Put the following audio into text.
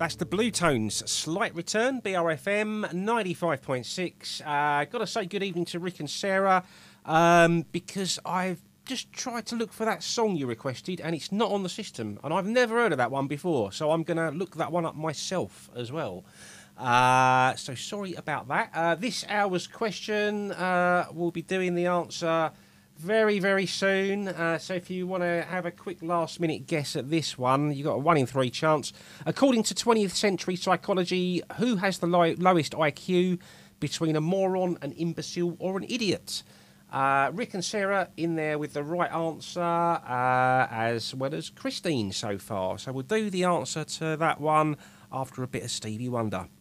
That's the Blue Tones. Slight Return, BRFM 95.6. Got to say good evening to Rick and Sarah because I've just tried to look for that song you requested and it's not on the system. And I've never heard of that one before, so I'm going to look that one up myself as well. So sorry about that. This hour's question, we'll be doing the answer very, very soon. So if you want to have a quick last-minute guess at this one, you've got a 1 in 3 chance. According to 20th century psychology, who has the lowest IQ between a moron, an imbecile, or an idiot? Rick and Sarah in there with the right answer, as well as Christine so far. So we'll do the answer to that one after a bit of Stevie Wonder.